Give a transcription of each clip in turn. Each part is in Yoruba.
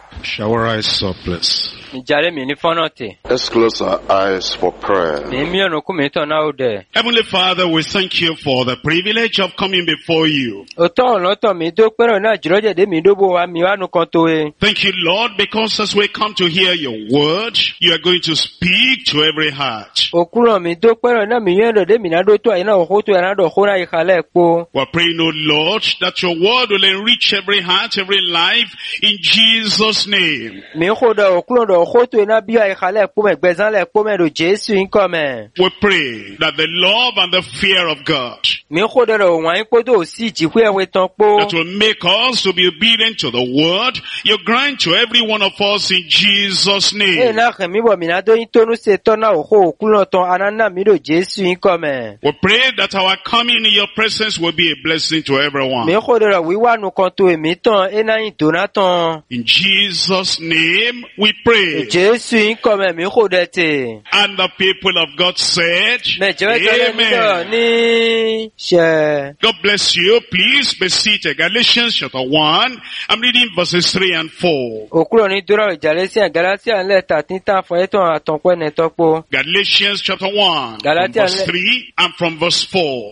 Shall we rise up, please? Let's close our eyes for prayer. Heavenly Father, we thank you for the privilege of coming before you. Thank you, Lord, because as we come to hear your word, you are going to speak to every heart. We're praying, O Lord, that your word will enrich every heart, every life, in Jesus' name. We pray that the love and the fear of God that will make us to be obedient to the word, you grant to every one of us in Jesus' name. We pray that our coming in your presence will be a blessing to everyone. In Jesus' name we pray. And the people of God said, Amen. God bless you. Please be seated. Galatians chapter 1. I'm reading verses 3 and 4. Galatians chapter 1 from verse 3 and from verse 4.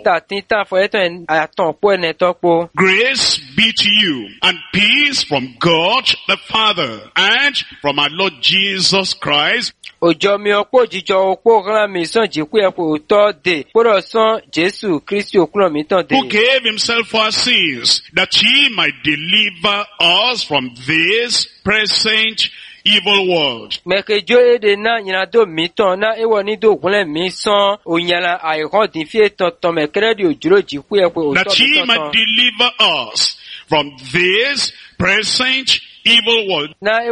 Grace be to you and peace from God the Father and from our Lord Jesus Christ, who gave himself for our sins, that he might deliver us from this present evil world. That he might deliver us from this present evil world,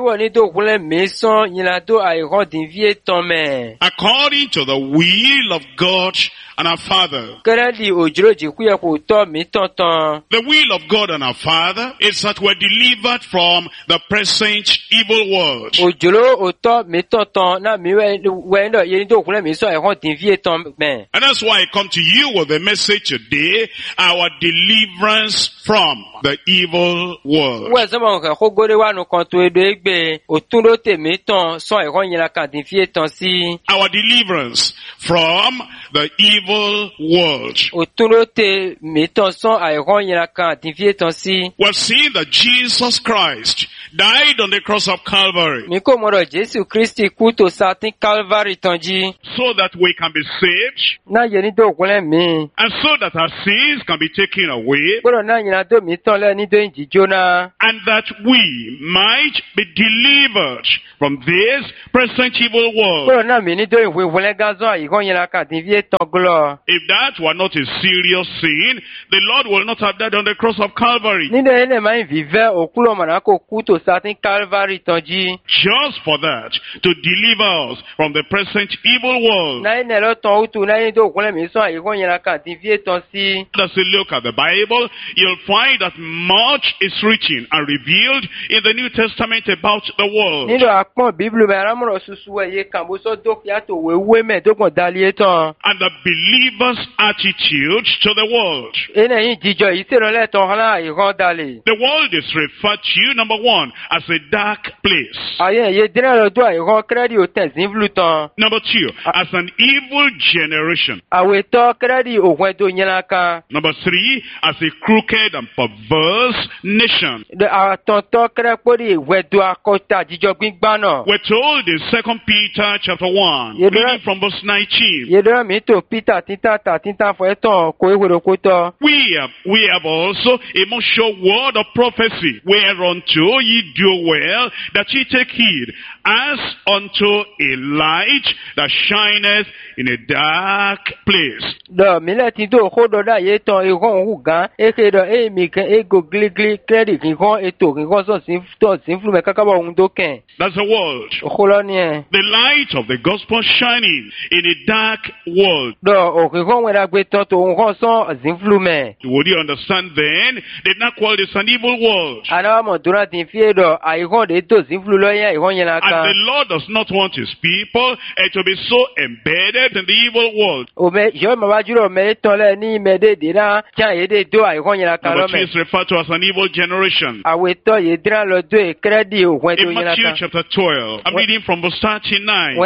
according to the will of God and our Father. The will of God and our Father is that we're delivered from the present evil world. And that's why I come to you with the message today, our deliverance from the evil world. Our deliverance from the evil world. We've seen that Jesus Christ died on the cross of Calvary so that we can be saved and so that our sins can be taken away and that we might be delivered from this present evil world. If that were not a serious sin, the Lord will not have died on the cross of Calvary. Just for that, to deliver us from the present evil world. As you look at the Bible, you'll find that much is written and revealed in the New Testament about the world. And the believer's attitude to the world. The world is referred to, number one, as a dark place. Number two, as an evil generation. Number three, as a crooked and perverse nation. We're told in 2 Peter chapter 1, reading from verse 19. We have also a more sure word of prophecy, whereunto ye do well that ye take heed, as unto a light that shineth in a dark place. That's the world. The light of the gospel shining in a dark world. Would you understand then? The dark world is an evil world. And And the Lord does not want his people to be so embedded in the evil world. Number 2 is referred to as an evil generation. In Matthew chapter 12, I'm reading from verse 39.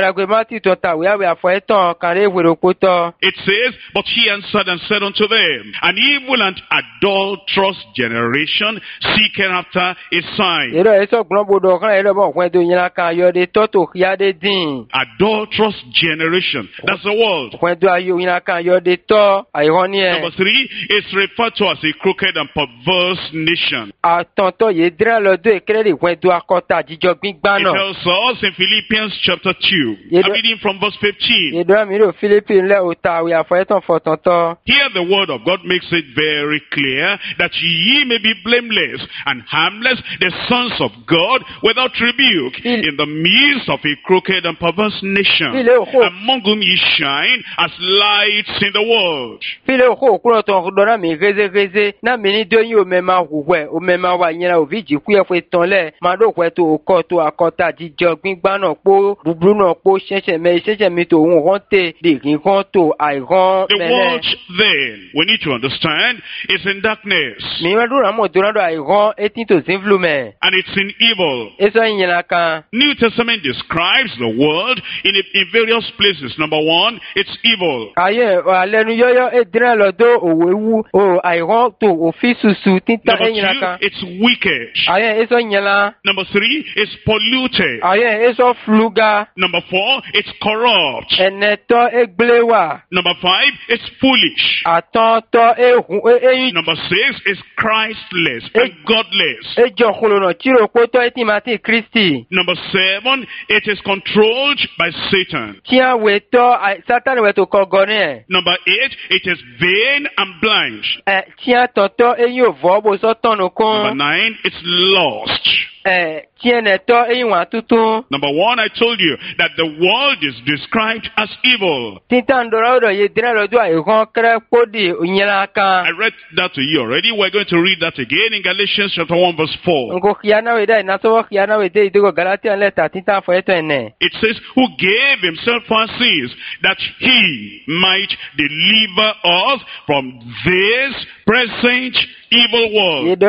It says, but he answered and said unto them, an evil and adulterous generation seeketh after a sign. Adulterous generation. That's the world. Number 3 is referred to as a crooked and perverse nation. It tells us in Philippians chapter 2. I'm reading from verse 15. Here the word of God makes it very clear that ye may be blameless and harmless, the sons of God, without rebuke, in the midst of a crooked and perverse nation, among whom ye shine as lights in the world. The world then, we need to understand, is in darkness. And it's in evil. New Testament describes the world in various places. Number 1, it's evil. Number 2, it's wicked. Number 3, it's polluted. Number 4, it's corrupt. Number 5, it's foolish. Number 6 is Christless and godless. Number 7, it is controlled by Satan. Number 8, it is vain and blind. Number 9, it's lost. Number 1, I told you that the world is described as evil. I read that to you already. We're going to read that again in Galatians chapter 1 verse 4. It says, who gave himself for our sins, that he might deliver us from this present evil world.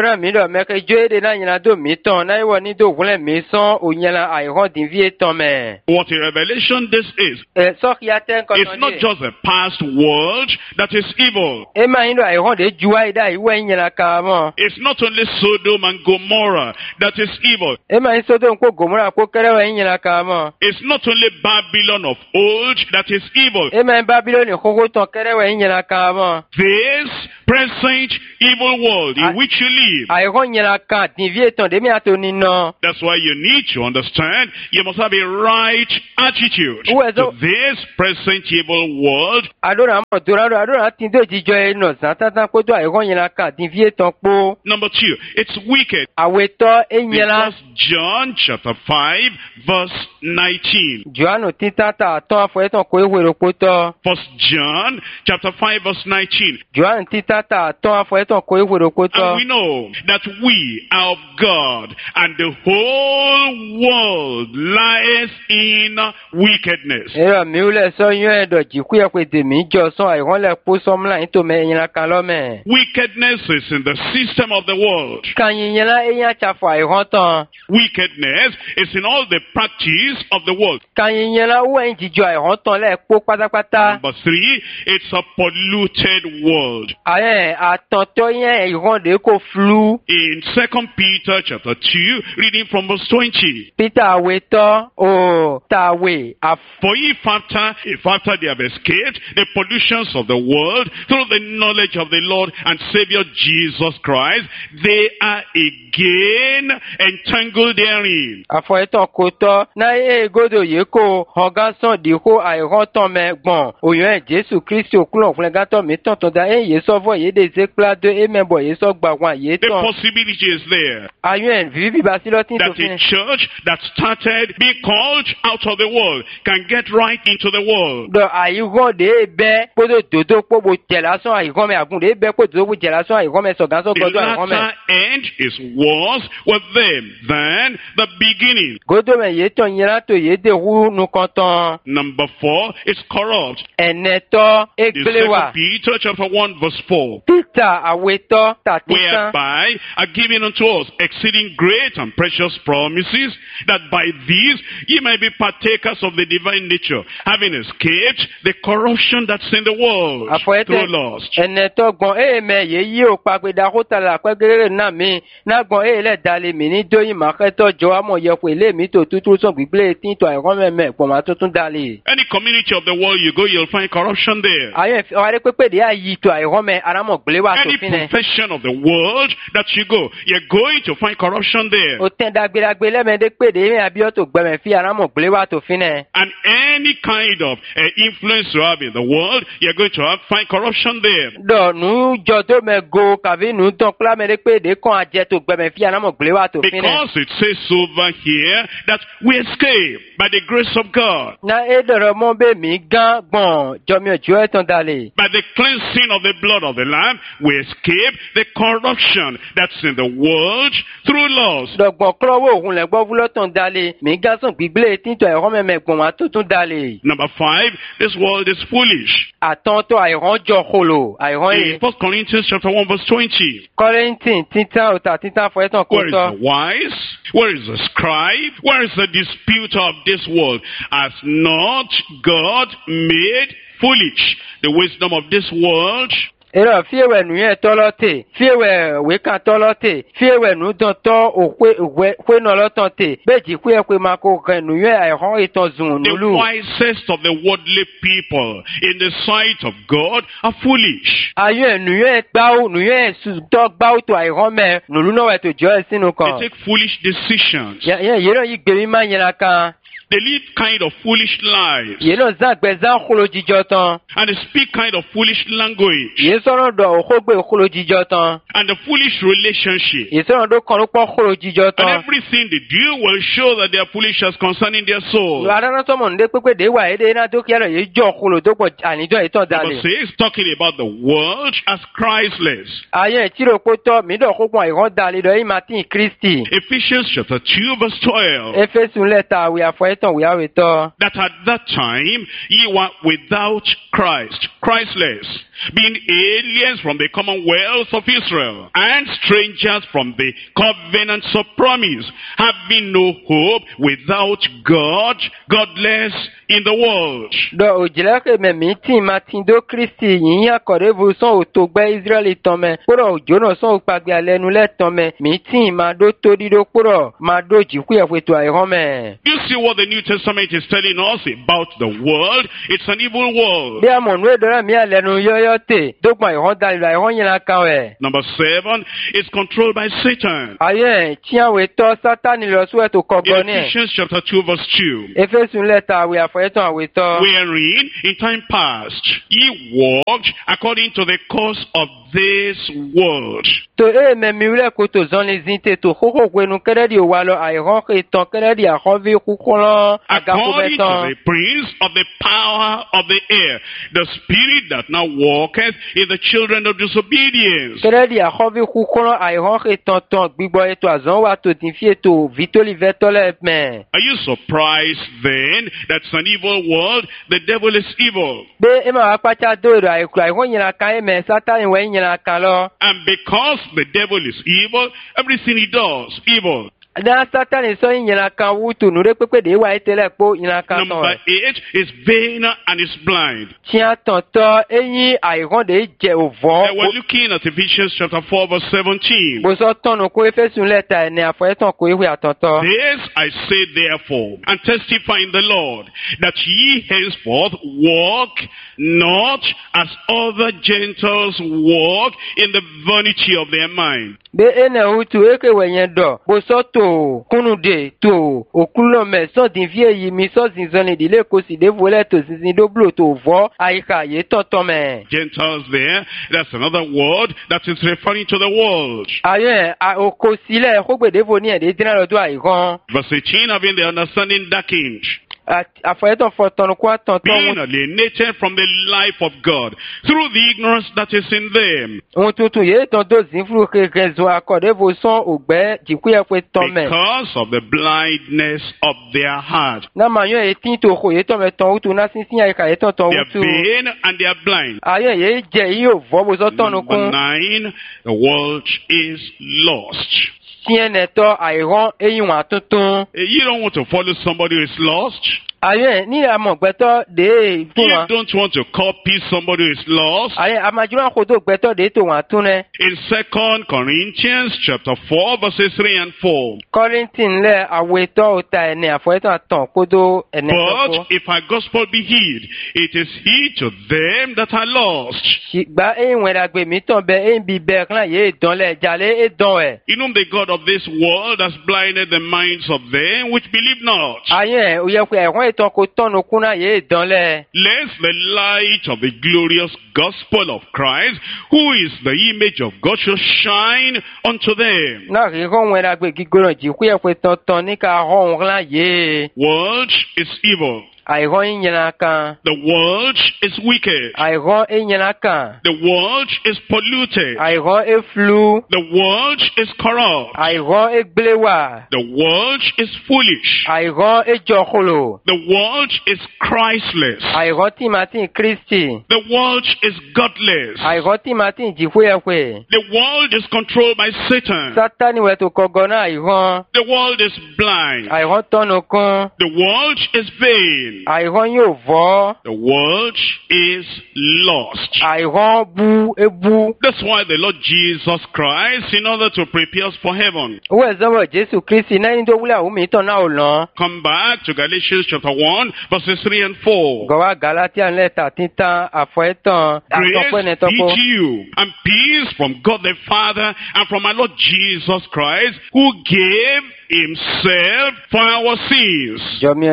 What a revelation this is. It's not just a past world that is evil. It's not only Sodom and Gomorrah that is evil. It's not only Babylon of old that is evil. This present evil world in which you live. That's why you need to understand, you must have a right attitude to this present evil world. Number 2, it's wicked. Because John chapter 5 verse 19. 1 John chapter 5 verse 19. And we know that we are of God, and the whole world lies in wickedness. Wickedness is in the system of the world. Wickedness is in all the practice of the world. Number 3, it's a polluted world. In 2 Peter chapter 2, reading from verse 20. For if after they have escaped the pollutions of the world through the knowledge of the Lord and Savior Jesus Christ, they are again entangled therein. ye de zekla de emembo ye so gba wan ye The ton possibility is there ayun vivi basilotin that to a fin church that started being called out of the world can get right into the world. do ayigon de be podo dodo pobo telason ayigon me agun de be podo bo telason ayigon me so ganso The godo ayigon me latter end is worse with them than the beginning. godo me ye ton yira to ye de hu nu konton Number 4 is corrupt. eneto In eglewa 2 Peter chapter 1 verse 4. tita aweto tatitan Whereby are given unto us exceeding great and precious promises, that by these ye may be partakers of the divine nature, having escaped the corruption that's in the world through lust. eneto gbon me ye yi o pagbeda hotala pegere na mi na gbon le dale mi ni doyin maketo jo amo ye pe le mi to tutu so gbigble tin to ayigon me gbon ma tutun dale Any community of the world you go, you'll find corruption there. ayen ore pepe de ayi to ayigon me aramo glewa to Any fine profession of the world that you go, you're going to find corruption there. o ten dagbedagbe lemede pe de mi abi to gbeme fi aramo glewa to fine And any kind of influence you have in the world, you're going to find corruption there. do nu jo to me go kavi nu ton kla me de pe de kon aje to gbeme fi aramo glewa to fine Because it says over here that we escape by the grace of God, na e doro mo be mi gan gbon jo mi ojo etan dale by the cleansing of the blood of the Lamb, we escape the corruption that's in the world through lust. dọ̀gbọ̀n kúrọ́wọ́ òun lẹ̀ gbọ́ fúlọ́tàn dalẹ̀ mí gásùn gbígbélé tíntọ́ ẹ̀rọ mẹ́mẹ́ gbọ̀n wá tuntun dalẹ̀. Number 5, this world is foolish. àtọ́ntọ́ àìrán jọ kolo àìrán In yìí. 1 Corinthians chapter 1 verse 20, kọ́rẹ́ntìn títàn òtà títàn fọ́ẹ́tàn kó where is tọ́. the wise? Where is the scribe? Where is the disputer of this world? Has not God made foolish the wisdom of this world? èrò fíèwẹ̀ nù yẹn tọ́lọ́tẹ̀ fíèwẹ̀ wéka tọ́lọ́tẹ̀ fíèwẹ̀ nù dán tọ́ òkwe nọlọ́tàn tẹ̀ bẹ́ẹ̀ jí pé ẹ pé máa kó rẹ̀ nù yẹn àìrán ìtàn zùn The nùlù. wisest of the worldly people in the sight of God are foolish. ayé nù yẹn gbáwó nù yẹn tọ́ gbáwó tó àìrán mẹ́ nùlù náà wẹ̀ tó jọ ẹ̀ sínú They kan. take foolish decisions. yẹn yìí náà yí gbèmí máa yẹra kan. They live kind of foolish lives. yìí náà zàgbẹ́ zá kolo jíjọ tán. And they speak kind of foolish language. yìí sọ̀rọ̀ dọ̀ òkógbè kolo jíjọ tán. And the foolish relationship. yìí sọ̀rọ̀ dọ̀ kàn ló pọ̀ kolo jíjọ And tán. everything they do will show that they are foolish as concerning their soul. adáná sọmọ ndé pépé dé wà édè iná tó kí ẹ̀rọ yìí jọ kolo tó pọ̀ àníjọ́ yìí tán Number dalẹ̀. 6, talking about the world as Christless. ayé ìtìrò pótọ́ mídọ̀ kópọ̀ ìrán dalẹ̀ lọ yìí máa tí Kristi. Ephesians chapter 2 verse 12. Éfésù lẹ́tà àwẹ̀ àfọ̀ẹ́tàn wíwáwé tọ́. That at that time ye were without Christ, Christless, being aliens from the commonwealth of Israel, and strangers from the covenants of promise, having no hope, without God, godless in the world. dọ̀ òjìlẹ́kẹ̀ mẹ̀mí tí ma ti dó Kristi yìí àkọ̀rẹ́bù sàn òtò gbẹ́ Ísírẹ́lì tán mẹ́ kúrọ̀ òjò náà sàn òpàgbé alẹ́nu lẹ́tàn mẹ́ mí tí ma dó tó dídó kúrọ̀ ma dó jìkú ẹ̀fẹ̀tò àìrán mẹ́. You see what the New Testament is telling us about the world? It's an evil world. bí àmọ̀nù èdèrè mi àlẹ́nu yọ́yọ́ tè dógbọ̀n àìrán dalẹ̀ àìrán yẹn kan rẹ̀. Number 7, it's controlled by Satan. ayé tí àwọn ètò Sátánì lọ sí ẹ̀tọ́ kọ̀ọ̀kan ní ẹ̀. Ephesians chapter 2 verse 2. Éfésù lẹ́tà àwẹ̀ àfọ̀ẹ́tàn àwẹ̀ tọ́. Wherein in time past ye walked according to the course of this world. to mẹ̀mí wúlẹ̀ kó tó zọ́n lè zin tè tó kókó pinnu kẹ́rẹ́dì wà lọ àìrán ìtàn kẹ́rẹ́dì àkọ́bí kúkúrọ́ àgàkú According to mẹ́tàn. the prince of the power of the air, the spirit that now walketh in the children of disobedience. kẹ́rẹ́dì àkọ́bí kúkúrọ́ àìrán ìtàn tán gbígbọ́ ètò àzán wà tó ti fi ètò vítólì vẹ́tọ́lẹ̀ mẹ́. Are you surprised then that it's an evil world? The devil is evil. bẹ́ ẹ máa wá pàṣẹ dó èrò àìkú àìrán yẹn kan ẹ̀ mẹ́ Sátánì wẹ̀ yẹn kan lọ. And because the devil is evil, everything he does, evil. dá Sátánì sọ yẹn kan wú tònú rẹ pépé dé wà ètèlẹ̀ pọ̀ yẹn kan tán Number rẹ̀. 8 is vain and is blind. tiɲɛ tɔntɔ eyín àìrán de jẹ òvɔ. We're looking at Ephesians chapter 4 verse 17. bosɔ tɔnu ko Éfésù lẹ́tà ẹ̀ ní àfọ̀ẹ́tàn ko ìwé àtọ̀tọ̀. This I say therefore, and testify in the Lord, that ye henceforth walk not as other Gentiles walk in the vanity of their mind. bẹ́ ẹnẹ̀ hutu eke wẹ̀ yẹn dọ̀ bosɔ tó to kunude to okulome so divie yi mi so zinzoni dile ko si devole to zinzin doblo to vo aika ye totome. Gentiles there, that's another word that is referring to the world. Aye oko sile ko gbe devoni e de dina lo do aigon. Verse 18, having the understanding darkened, being alienated from the life of God through the ignorance that is in them, because of the blindness of their heart. They are vain and they are blind. Number 9, the world is lost. You don't want to follow somebody who is lost. You don't want to copy somebody who is lost. In 2 Corinthians chapter 4 verses 3 and 4. But if our gospel be hid, it is hid to them that are lost, in whom the God of this world has blinded the minds of them which believe not, lest the light of the glorious gospel of Christ, who is the image of God, should shine unto them. World is evil. The world is wicked. The world is polluted. The world is corrupt. The world is foolish. The world is Christless. The world is godless. The world is controlled by Satan. The world is blind. The world is vain. The world is lost. That's why the Lord Jesus Christ, in order to prepare us for heaven, come back to Galatians chapter 1 verses 3 and 4. Grace be to you and peace from God the Father and from our Lord Jesus Christ, who gave himself for our sins,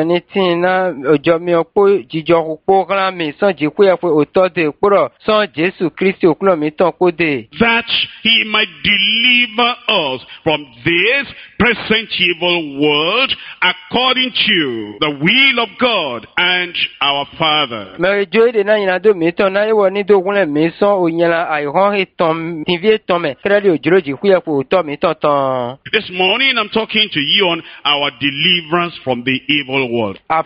that he might deliver us from this present evil world, according to the will of God and our Father. This morning I'm talking to you on our deliverance from the evil world. Our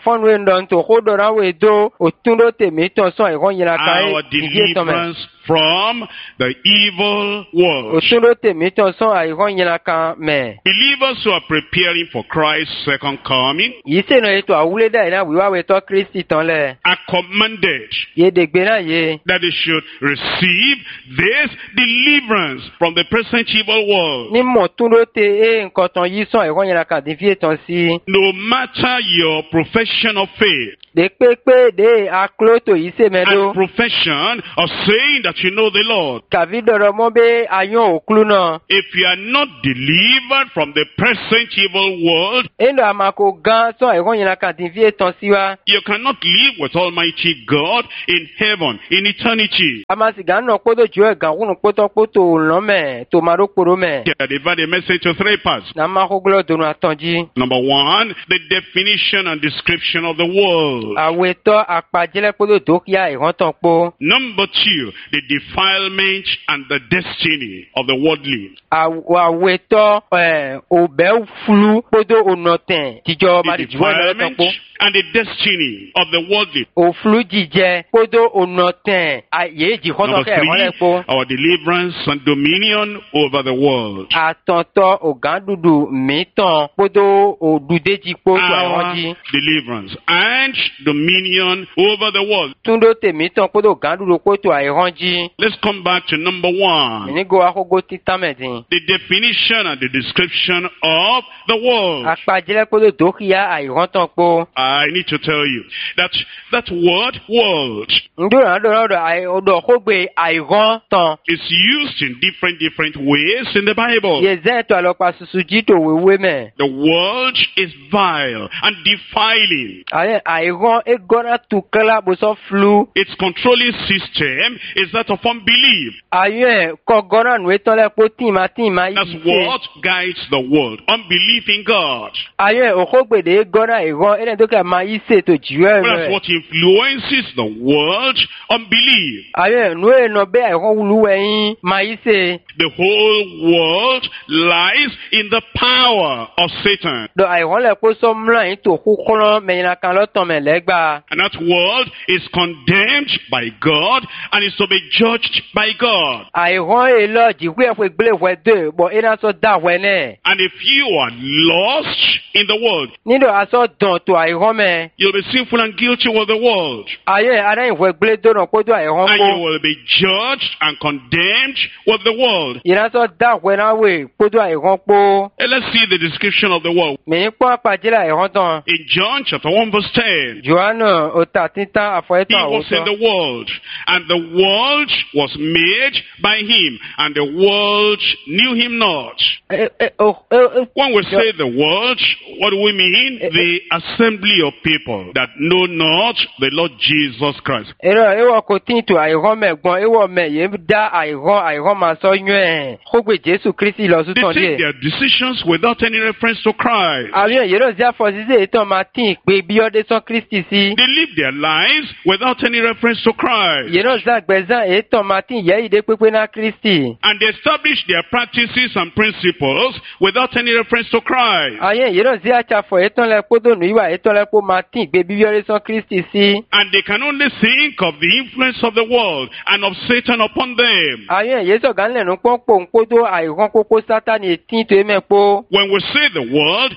deliverance from the evil world. Believers who are preparing for Christ's second coming are commanded that they should receive this deliverance from the present evil world. No matter your profession of faith, and profession of saying that you know the Lord, if you are not delivered from the present evil world, you cannot live with Almighty God in heaven, in eternity. I divide the message to 3 parts. Number 1, the definition and description of the world. Number 2, the defilement and the destiny of the worldly. The defilement and the destiny of the worldly. Number 3, our deliverance and dominion over the world. Our deliverance and dominion over the world. jí. Let's come back to number 1. Mìnígo akógó títà mẹ́dín. The definition and the description of the world. Àpàjẹ́lẹ́ kódò dókìá àìrántàn po. I need to tell you that word world Ndúrà ọ̀dọ̀ kógbè àìrántàn. is used in different ways in the Bible. Yẹ̀zẹ́ ètò àlọ́pàá ṣuṣu jí tò wéwé mẹ́. The world is vile and defiling. Àìrán égọ́nà tùkẹ́lá bùsọ̀ flu. Its controlling system is that of unbelief. Ayé kọ́gọ́nà nù étọ́ lẹ́pọ̀ tìǹmà That's yìí ṣe. what guides the world. Unbelief in God. Ayé òkógbèdè égọ́nà ìrán ẹ̀rẹ́ tó kẹ́ máa yí ṣètò jùlọ That's rẹ̀. what influences the world. Unbelief. Ayé nù èèyàn bẹ́ẹ̀ àìrán wúlúwẹ̀ yín máa yí ṣe. The whole world lies in the power of Satan. Dọ̀ àìrán lẹ́pọ̀ sọ́múlà yín tó kú kọ́nà mẹ́yìnà kan lọ́tọ̀ mẹ́lẹ́gbà. And that world is condemned by God and is to be judged by God. Àìrán èlò jìkú ẹ̀fọ́ ìgbélé wẹ̀ dé bọ̀ ẹ̀rẹ́ sọ dá wẹ̀ náà. And if you are lost in the world, Nílò aṣọ dàn tó àìrán mẹ́. you'll be sinful and guilty with the world. Ayé adáyìnfọ̀ ìgbélé dọ́nà kódó àìrán And kó. you will be judged and condemned with the world. Ìránṣọ́ dá wẹ̀ náà wẹ̀ kódó àìrán pó. And let's see the description of the world. Mẹ̀yìn pọ́n àpàjẹ́lẹ̀ àìrán tán. In John chapter 1 verse 10, Jòhánù ọ̀tà títà he àfọ̀ẹ́tàn was in àwòsàn. the world, and the world was made by him, and the world knew him not. When we say the world, what do we mean? The assembly of people that know not the Lord Jesus Christ. Èrò ìwọ kò tí tó àìrán mẹ́gbọ́n ìwọ mẹ́yẹ dá àìrán máa sọ yún ẹ̀. Kógbè Jésù Kristi lọ They sútàn take díẹ̀. their decisions without any reference to Christ. Àwọn èèyàn ló ṣe àfọ̀síṣẹ́ ìtàn máa tí ì pé bí ọdẹ sọ Kristi sí. They live their lives without any reference to Christ. Yẹ̀rọ ṣàgbẹ̀zán ìtàn máa tí ìyẹ́ ìdè pépé ná Kristi. And they establish their practices and principles without any reference to Christ. Àwọn èèyàn ló ṣe àṣàfọ̀ ìtàn lẹ́pọ̀ dònú ìwà ìtàn lẹ́pọ̀ máa tí ì gbé bí ọdẹ sọ Kristi sí. And they can only think of the influence of the world and of Satan upon them. Àwọn èèyàn sọ̀gá ńlẹ̀nu pọ́npọ̀ ńkótó àìrán kókó Sátánì tí tó mẹ́pọ̀. When we say the world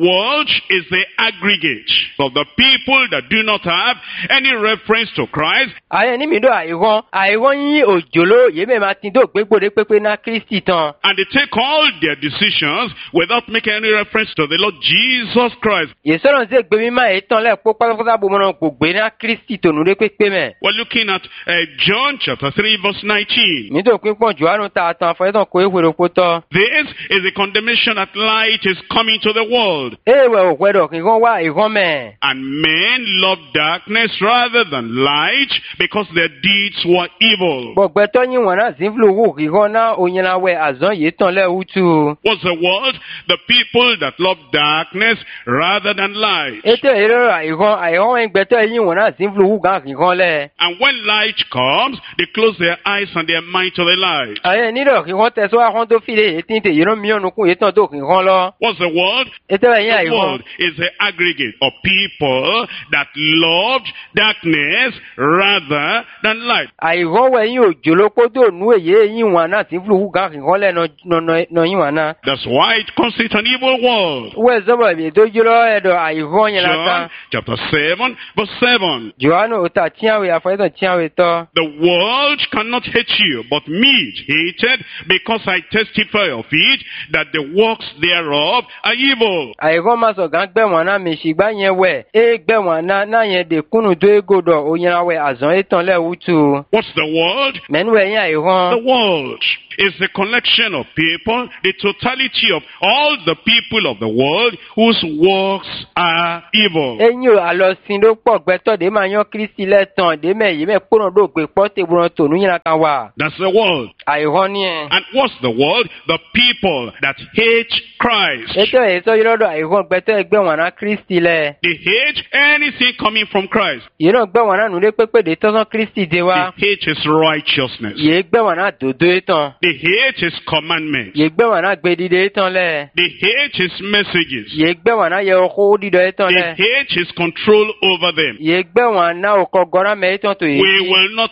is the aggregate of the people that do not have any reference to Christ. Àwọn ẹni mi dọ̀ àìrán yín òjòló yémẹ̀ máa ti dó gbégbòdé pépé ná Kristi tán. And they take all their decisions without making any reference to the Lord Jesus Christ. Yèsọ̀rọ̀ ṣe gbé mímọ́ ìtàn lẹ́pọ̀ pátápátá bòmọ́nà kò gbé ná Kristi tònú dé pépé mẹ́. We're looking at John chapter 3 verse 19. Nítorí pípọ̀ Jòhánù ta àtàn àfọ̀ẹ́tàn kó èwèrè kó tọ́. This is the condemnation that light is coming to the world. Èèwẹ̀ òpẹ́dọ̀ kí wọ́n wá ìrán mẹ́. And men love darkness rather than light because their deeds were evil. Bọ̀gbẹ́tọ́ yín wọ̀n náà sí fúlù wò kí wọ́n ná òyìnláwẹ̀ àzán yìí tán lẹ́wùtú. What's the word? The people that love darkness rather than light. Ètò ìrora àìrán ìgbẹ́tọ́ yín wọ̀n náà sí fúlù wù gán kí wọ́n lẹ̀. And when light comes, they close their eyes and their mind to the light. Àyẹ̀ nílò kí wọ́n tẹ̀sọ́ àkọ́n tó fìlẹ̀ ètí tè yìí mílíọ̀nù kún yìí tán tó kí wọ́n lọ. What's the word? Ètò ẹ̀yìn The àìrán. word is the aggregate of people that loved darkness rather than light. Àìrán wẹ̀ yín òjòló kódò nú èyí yín wọ̀n náà sí fúlù wù gán kí wọ́n lẹ̀ nà yín wọ̀n náà. That's why it constitutes an evil world. Wẹ̀ sọ́bọ̀ ìbí tó jùlọ ẹ̀dọ̀ àìrán yẹn John láta. chapter 7 verse 7. Jòhánù òtà tíyàwó àfọ̀ẹ́tàn tíyàwó tọ́. The world cannot hate you, but me it hated, because I testify of it, that the works thereof are evil. Àìrán máa sọ̀gá gbẹ̀wọ̀n náà mi ṣìgbà yẹn wẹ̀. Gbẹ̀wọ̀n náà yẹn dè kúnnù tó égodò òyìnláwẹ̀ àzán ètàn lẹ́wùtú. What's the world? Mẹ́nu ẹ̀yìn àìrán. The world is the collection of people, the totality of all the people of the world whose works are evil. Eyín o àlọ́sìn ló pọ̀ gbẹ́tọ̀ dé máa yán Kristi lẹ́tàn dé mẹ́yìí mẹ́kúrò dògbé pọ́tẹ́ ìbúrọ̀ tònú yìí kan wà. That's the world. Àìrán ni ẹ̀. And what's the world? The people that hate Christ. Ètò èso yìí lọ́dọ̀ àìrán gbẹ́tọ̀ ẹgbẹ̀wọ̀n náà Kristi lẹ̀. They hate anything coming from Christ. Yìí náà gbẹ̀wọ̀n náà nulẹ̀ pépé dé tọ́sán Kristi dé wa. They hate his righteousness. Yìí gbẹ̀wọ̀n náà dòdó ètàn. They hate his commandments. Yìí gbẹ̀wọ̀n náà gbé dídé ètàn lẹ̀. They hate his messages. Yìí gbẹ̀wọ̀n náà yẹ ọkọ̀ dídọ̀ ètàn They lẹ̀. hate his control over them. Yìí gbẹ̀wọ̀n náà ọkọ̀ gọ́nà mẹ́ ètàn tó yìí. We will not have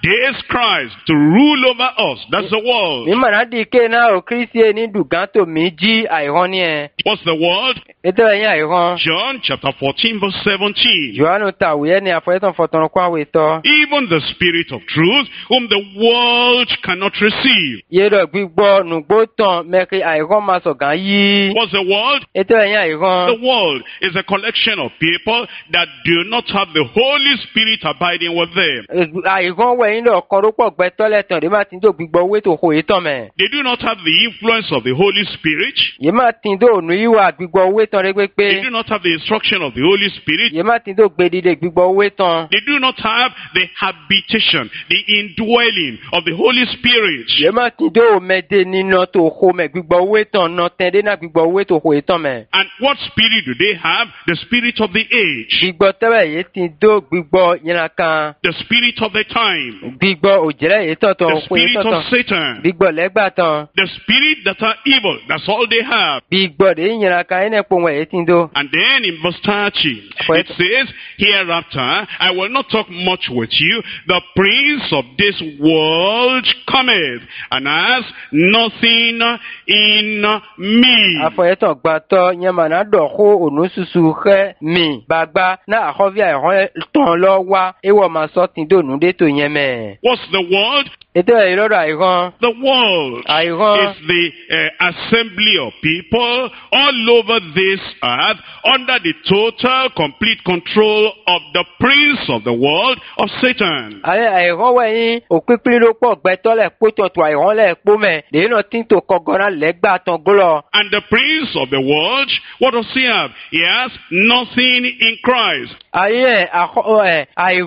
days Christ to rule over us. That's the world. Mi mana di ke na o Kristi ni duganto mi ji àìhàn ni ẹ. What's the world? Ètò ẹ̀yin àìhàn. John chapter 14 verse 17. Johannu tàwé ẹni àfọyẹ́tàn fọ̀tàn kó àwẹ̀ tọ́. Even the Spirit of truth, whom the world cannot receive. Yẹ́rọ gbígbọ́ nùgbó tán mẹ́kì àìhàn máa sọ̀gán yí. What's the world? Ètò ẹ̀yin àìhàn. The world is a collection of people that do not have the Holy Spirit abiding with them. Àìhàn wẹ̀yìn lọ kọ́ ló pọ̀ gbẹ tọ́lẹ̀ tán, èdè máa ti ń dò gbígbọ́ owó ètò òkò yìí tán mẹ́. They do not have the influence of the Holy Spirit. Yìí máa ti ń dò ònú ìwà gbígbọ́ owó tán rẹ They pé. do not have the instruction of the Holy Spirit. Yìí máa ti ń dò gbèdìdè gbígbọ́ owó tán. They do not have the habitation, the indwelling of the Holy Spirit. Yìí máa ti ń dò òmẹdẹ nínú tó òkò mẹ́ gbígbọ́ owó tán náà tẹ́ndé náà gbígbọ́ owó tó òkò yìí tán mẹ́. And what spirit do they have? The spirit of the age. Gbígbọ́ tẹ́wẹ̀ yìí ti ń dò gbígbọ́ yìnyín kan. The spirit of the time. Gbígbọ́ òjìlẹ̀ yìí tán tán The òkò yìí spirit tán of tán. Satan. Gbígbọ́ lẹ́gbàá tán. The spirit that are evil. That's all they have. Gbígbọ́ dé yìnyín kan yìí náà pọ̀ wẹ̀ yìí ti ń dò. And then in verse 30, it says, hereafter, I will not talk much with you. The prince of this world cometh, and has nothing in me. Àfọyẹ́tàn gbàtọ́ yẹn mà náà dọ̀kọ́ ònú ṣuṣu xẹ́ mi gbàgbá náà àkọ́bí àìhàn tán lọ wá ewọ́ máa sọ ti dònú dé tó yẹn mẹ́. What's the world? Ètò ẹ̀yìn lọ́dọ̀ àìhàn. The world Àìhàn. is the assembly of people all over this earth under the total, complete control of the prince of the world, of Satan. Àyẹ̀ àìhàn wẹ̀yìn òpínpín ló pọ̀ gbẹ́tọ́lẹ̀ pótọ̀tọ̀ àìhàn lẹ̀ pọ́ mẹ́ lèyìn náà tí ń tò kọ́gọ́rá lẹ́gbàá tán gọ́lọ̀. And the prince of the world, what does he have? He has nothing in Christ. Àyẹ̀ àìhàn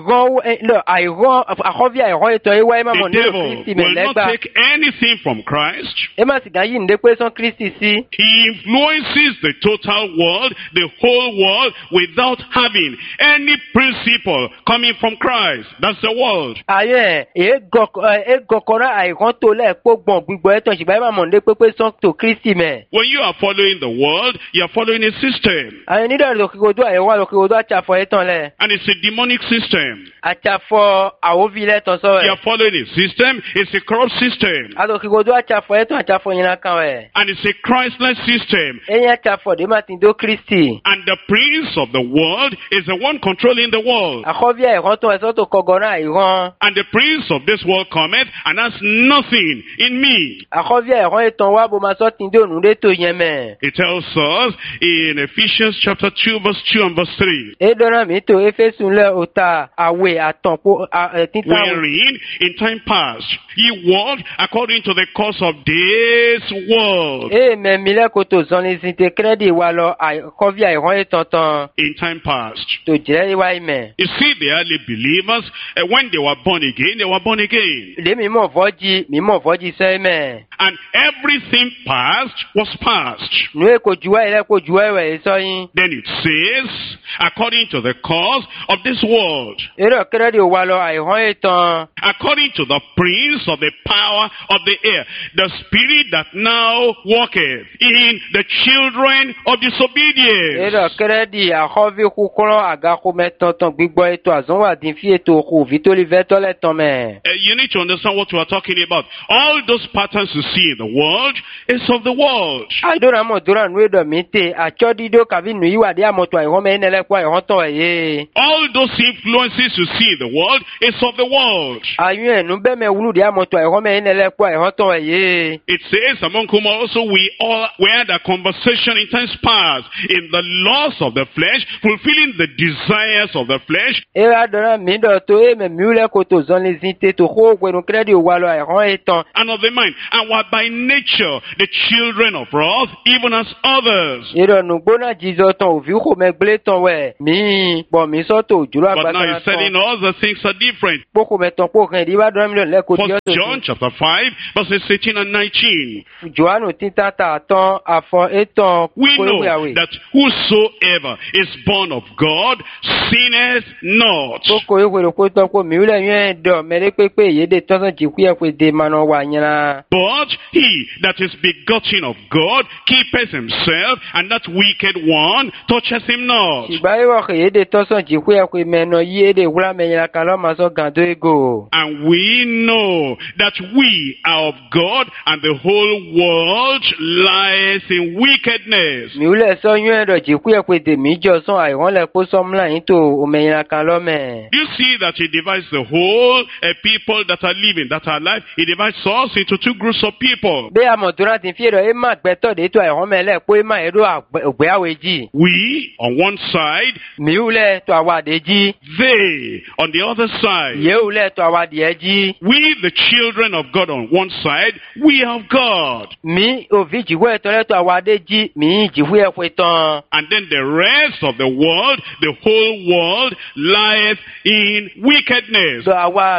àkọ́bí àìhàn ètò ìwá ẹ̀ máa mọ̀ The nínú devil Kristi mẹ́ will not lẹ́gbàá. take anything from Christ. Ẹ má sì gá yìí ní pé sán Kristi sí. He influences the total world, the whole world, without having any principle coming from Christ. That's the world. Àyẹ̀ ègọ̀kọ̀rá àìhàn tó lẹ̀ pọ̀ gbọ̀n gbígbọ́ ẹ̀tàn ṣùgbọ́n ẹ máa mọ̀ ní pé sán tó Kristi mẹ́. When you are following the world, you are following a system. Àyẹ̀ nídà lòkèkòdó àìhàn lòkèkòdó àtsàfọ̀ ẹ̀tàn lẹ̀. And it's a demonic system. Àtsàfọ̀ àwòví lẹ́tàn sọ You ẹ̀. are following a system, it's a corrupt system. Àlòkèkòdó àtsàfọ̀ ẹ̀tàn àtsàfọ̀ yìnyín kan ẹ̀. And it's a Christless system. Ẹ̀yìn àtsàfọ̀ dé máa ti dó Kristi. And the prince of the world is the one controlling the world. Àkọ́bí àìhàn tó ẹ̀sọ́ tó kọ́gọ́rá àìhàn. And the prince of this world cometh and has nothing in me. Àkọ́bí àìhàn ètàn wá bó máa sọ ti dó ònú dé tó yẹn mẹ́. It tells us in Ephesians chapter 2 verse 2 and verse 3. Édọ́nà mi tó Éfésù lẹ̀ òta àwẹ̀ àtànpọ̀ títà. Wherein in time past ye walked according to the course of this world. Èèmẹ̀ mi lẹ́kọ̀tò zọ́ni sí te kírẹ́dì wa lọ àkọ́bí àìhàn ètàn tán. In time past. Tó jẹ́ ìwà ìmẹ̀. You see, the early believers, when they were born again, they were born again. Lé mi mọ̀ fọ́jì sẹ́mẹ̀. And everything past was past. Nu èkó juwa ilẹ̀ kó juwa ẹ̀wẹ̀ sọ́yìn. Then it says, according to the course of this world, Èrò kírẹ́dì wa lọ àìhàn ètàn. according to the prince of the power of the air, the spirit that now walketh in the children of disobedience. Èrò kírẹ́dì àkọ́bí kúkúrọ́ àgàkú mẹ́tọ̀tàn gbígbọ́ ètò àzọ́wàdín fi ètò òkú vítólì vẹ́tọ́lẹ̀ tán mẹ́. You need to understand what we are talking about. All those patterns you see in the world is of the world. Àìdóra mọ̀ dóra nu èdò mi tè àtsọ́ dídó kàbí nu yíwàdí àmọ̀tò àìhàn mẹ́ ẹnẹ́lẹ́kọ́ àìhàn tán ẹ̀yẹ. All those influences you see in the world is of the world. Àyùn ẹ̀nu bẹ́ẹ̀ mẹ́ wúlùdí àmọ̀tò àìhàn mẹ́ ẹnẹ́lẹ́kọ́ àìhàn tán ẹ̀yẹ. It says, among whom also we all had a conversation in times past, in the lusts of the flesh, fulfilling the desires of the flesh. Èrò àdóra mi dọ̀ tó èèmẹ̀ mi wúlẹ̀ kòtò zọ́ni sí te tó kó pẹ̀lú kírẹ́dì wa lọ àìhàn ètàn. And of the mind, and were by nature the children of wrath, even as others. Èrò nùgbóná jìzọ tán òfin kò mẹ́gbélé tán wẹ̀ mí bọ̀ mí sọ́tò òjúlọ But now àgbàtà he's telling tán. us that things are different. Pókò mẹ́tàn pókò ẹ̀dí bá dọ́rọ́ mílíọ̀nù lẹ́kọ̀ọ́ tí ó First tó John chapter 5, verses 18 and 19. Jòhánù títà tà tán àfọ̀n ètàn We know kóléwéyàwó. that whosoever is born of God sinneth not. Pókò ìwèrè kó tán kó mi wúlẹ̀ yẹn dọ̀ mẹ́lẹ́ pépé ìyédè tọ́sán jìkú yẹ pé dè máa wà nyina. But he that is begotten of God keepeth himself, and that wicked one touches him not. Ṣùgbọ́n And we know that we are of God and the whole world lies in wickedness. Do you see that he divides the whole people that are living, that are alive? He divides us into two groups of people. We, on one side, they, on the other side. We, the children of God, on one side, we have God. And then the rest of the world, the whole world, lies in wickedness.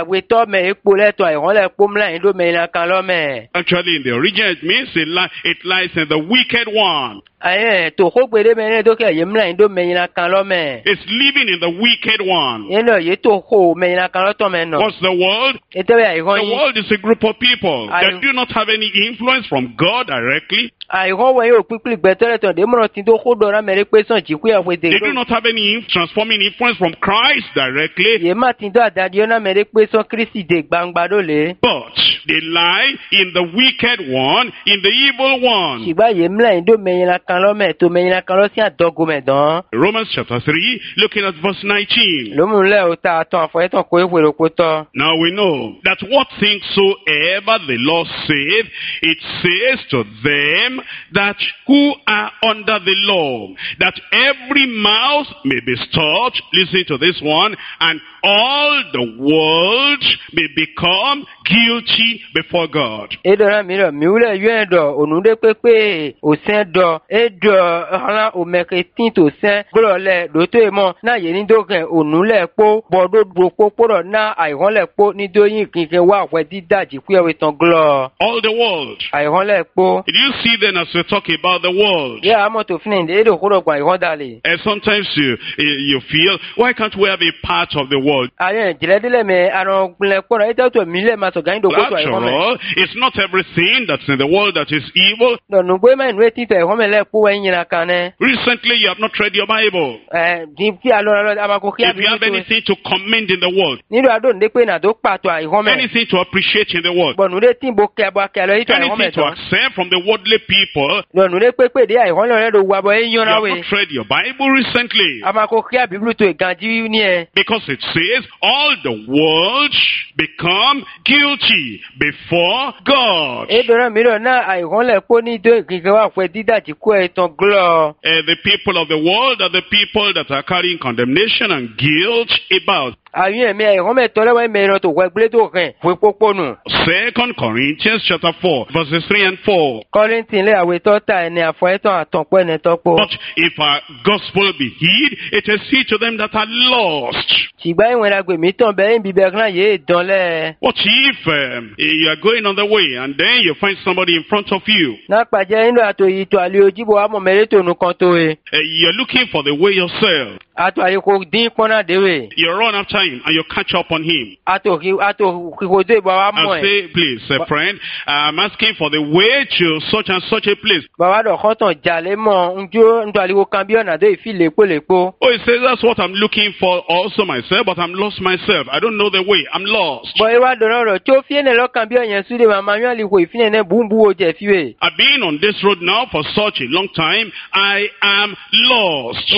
Actually, in the original, it means it lies in the wicked one. It's living in the wicked one. What's the world? The world is a group of people that do not have any influence from God directly. They do not have any transforming influence from Christ directly. But they lie in the wicked one, in the evil one. Romans chapter 3, looking at verse 19. Now we know that what things soever the law saith, it says to them that who are under the law, that every mouth may be stopped, listen to this one, and all the world may become guilty before God. All the world. Did you see then as we talk about the world? And sometimes you feel, why can't we have a part of the world? After all, it's not everything that's in the world that is evil. Recently, you have not read your Bible. If you have anything to commend in the world, anything to appreciate in the world, anything to accept from the worldly people, you have not read your Bible recently. Because it says all the world become guilty before God. The people of the world are the people that are carrying condemnation and guilt about. 2 Corinthians chapter 4, verses 3 and 4. But if our gospel be hid, it is hid to them that are lost. What if you are going on the way and then you find somebody in front of you? You're looking for the way yourself. You run after him and you catch up on him. I say, please, friend, I'm asking for the way to such and such a place. Oh, he says, that's what I'm looking for also myself, but I'm lost myself. I don't know the way. I'm lost. I've been on this road now for such a long time. I am lost.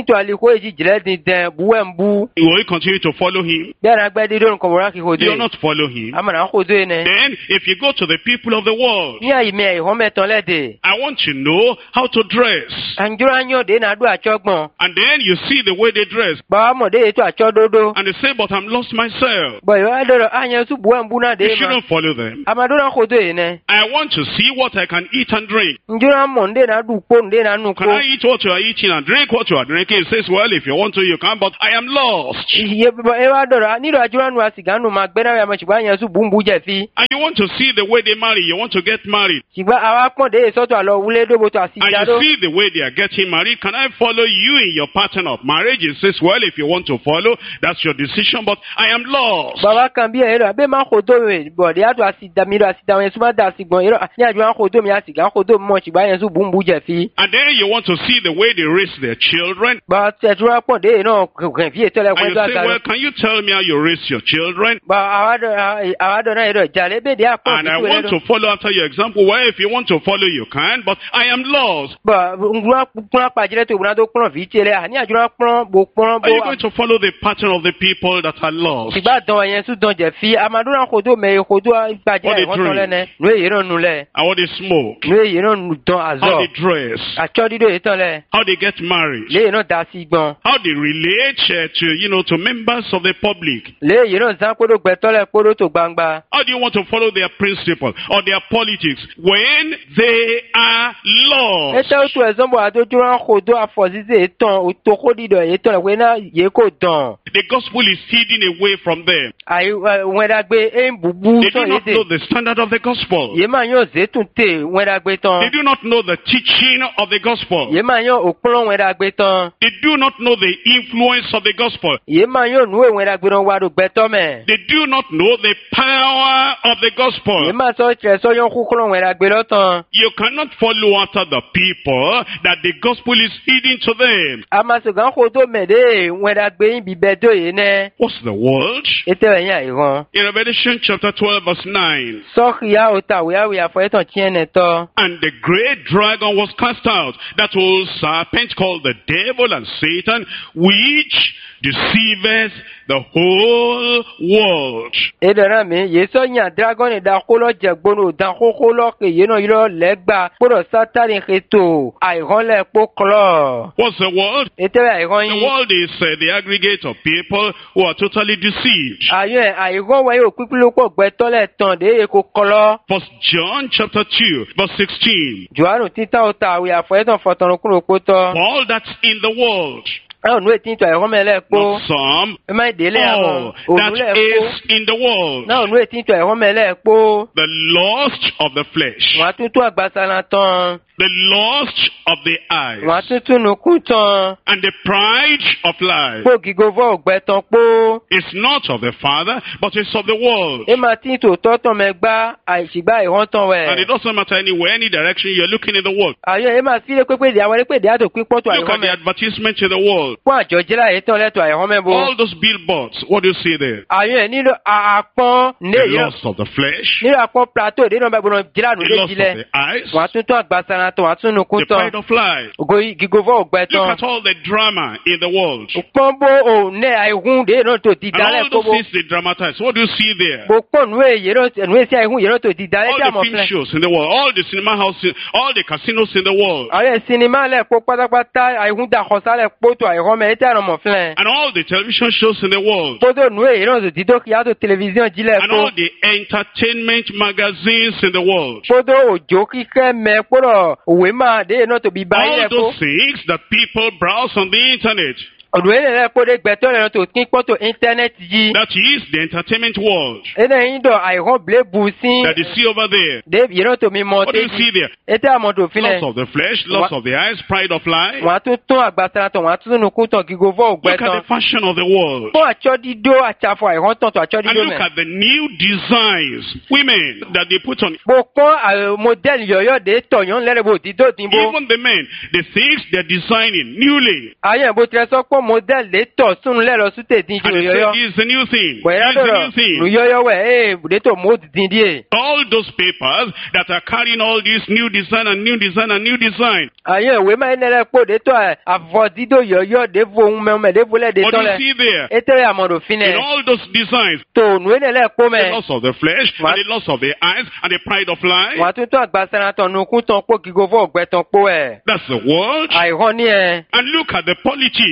Will you continue to follow him? Do you not follow him? Then, if you go to the people of the world, I want to know how to dress. And then you see the way they dress. And they say, but I'm lost myself. You shouldn't follow them. I want to see what I can eat and drink. Can I eat what you are eating and drink what you are drinking? It says, well, if you want to, you can, but I am lost. ewa dora ni do ajura nu asiga nu ma gbera ya ma chigba yan su bumbu je fi. And you want to see the way they marry, you want to get married. Chigba awa pon de so to alo wule do bo to And asiga do. you see the way they are getting married. Can I follow you in your pattern of marriage? It says, well, if you want to follow, that's your decision, but I am lost. Baba kan bi e do be ma khodo me bo de atu asida mi do asida wen su ma da sigbon e do ni ajura khodo mi asiga khodo mo chigba yan su bumbu je fi. And then you want to see the way they raise their children. Ba te jura pon de no kan fi e tele And kwen you do say, well, can you tell me how you raise your children? Ba awa do na e do jale be de akon And I want to follow after your example. Well, if you want to follow, you can, but I am lost. ba ngura kuna pajire to buna do kuna vi tele ani ajura pon bo Are you going to follow the pattern of the people that are lost? Igba don yen su don je fi amadura khodo me khodo pajire What won they ton le ne no e ron nu le And what they smoke? no e ron nu don How azo they dress? achodi do e ton le How they get married? le no da si gbon How they relate to members of the public? le e ron zan kodo gbe ton le kodo to gbangba How do you want to follow their principle or their politics when they are lost? eta to example adojura khodo afozize e ton o to khodi do e ton le we na ye ko don The gospel is hidden away from them. ai wen da gbe e bubu They do ton not ye know de the standard of the gospel. ye ma yan zetun te wen da gbe They ton do not know the teaching of the gospel. ye ma yan opolon wen da gbe ton They do not know the influence of the gospel. ye ma yan nu e wen da gbe don wa do gbe ton me They do not know the power of the ye gospel. ma so tre so yan kukulon wen da gbe lo ton You cannot follow after the people that the gospel is hidden to them. amasogan khodo me de wen da gbe yin bi be do ye ne What's the word? ete yan iran In Revelation chapter 12 verse 9. so ya o ta we ya fo eton tiene to And the great dragon was cast out, that old serpent called the devil and Satan, which deceiveth the whole world. edara mi ye so yan dragon da kholo je gbonu da kholo ke ye no iro legba poro satani keto iran le po klo What's the world? ete iran The yin world is the aggregate of people who are totally deceived. ayo iran we o pipilu po gbe to le ton de e ko klo First John chapter 2 verse 16. joanu tita o ta we afo eton foton kuro po to All that's in the world, nu etin to iran me le po not some, e ma de le all awon onu that le po is in the world. na nu etin to iran me le po The lust of the flesh, wa tutu agbasana ton the lust of the wa eyes, tutu nu ku ton and the pride of life po gigovo gbe ton po is not of the Father, but is of the world. e ma tin to to ton me gba aisiba iran ton And it we doesn't matter anywhere, any direction you're looking in the world. ayo e ma fi le pepe de awon pe de ato pipo to Look iran at the me advertisement in the world. po ajojila e ton le to iran me bo All those billboards, what do you see there? ayo e nilo apon ne The yo lust of the flesh, nilo apon plateau de no ba bono jila nu the de lust of jile the eyes, wa tutu agbasana ton wa tunu ku the ton pride of life. go gigovo gbe Look ton at all the drama in the world. Pombo o ne aihun de no to di And all dale those kobo. things they dramatize. What do you see there? Bo pon nu e yero nu e si aihun yero to di dale All ja the mo film fle. shows in the world, all the cinema houses, all the casinos in the world, Are cinema le po pátápátá aihun da khosa le po to aihun me ete mo fle. and all the television shows in the world, Todo nu e yero to di do ki ato television jile and po. all the entertainment magazines in the world. Todo ojo kike me poro we ma de no to bi ba All ile po. those things that people browse on the internet. Odo ele le po de gbeto le to kin po to internet ji. That is the entertainment world Ene yin do aihun ble busin. that you see over there. De yero to mi mo What do te you see there? ete amo to file. Lust of the flesh, lust of the eyes, pride of life. Wọ́n á tún tún àgbàsara tán, wọ́n á tún nù kún tán gígófó ògbẹ́ Look at tán. the fashion of the world. Fún àtsọ́dídó àtsàfọ̀ àìrántàn tó And àtsọ́dídó look mẹ́. at the new designs, women that they put on. Mo kọ́ mọ́dẹ́lì yọ̀yọ́ de tọ̀yán lẹ́rẹ̀ bó dídó dìbò. Even the men, the things they're designing newly. Ayé bó tilẹ̀ sọ pé mọ́dẹ́lì de tọ̀ sún lẹ́rọ̀ súté dín And ju they yọ̀yọ́. say, this is the new thing. Bọ̀yá This is the dọ̀rọ̀ new thing. nù yọ̀yọ́ wẹ̀ de tó mọ́ dín díẹ̀. All those papers that are carrying all this new design and new design and new design. Ayé ìwé máa ń lẹ́rẹ̀ pò de tọ̀ àfọ̀ dídó yọ̀yọ́ de vo ohun mẹ́mẹ́ de volẹ̀ de What do tọ́ you lẹ̀. see there? Ètèrè àmọ̀dò fin In lẹ̀. all those designs, Tò nù é lẹ̀ pò the mẹ́. loss of the flesh, What? and the loss of the eyes, and the pride of life. Wọ́n á tún tún àgbàsara tán nù kún tán pò gígófó ògbẹ́ tán pò ẹ̀. That's the world. Àìrán ní ẹ̀. And look at the politics.